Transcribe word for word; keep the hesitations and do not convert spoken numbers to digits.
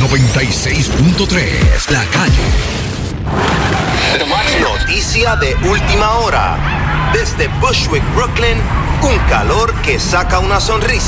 noventa y seis punto tres, La Calle. Noticia de última hora. Desde Bushwick, Brooklyn, un calor que saca una sonrisa.